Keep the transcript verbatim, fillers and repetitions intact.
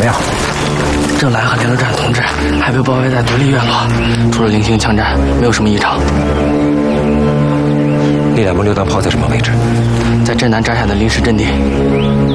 么样？ 郑兰和联络站同志还被包围在独立院落，除了零星枪战，没有什么异常。 那两门榴弹炮在什么位置？ 在镇南扎下的临时阵地。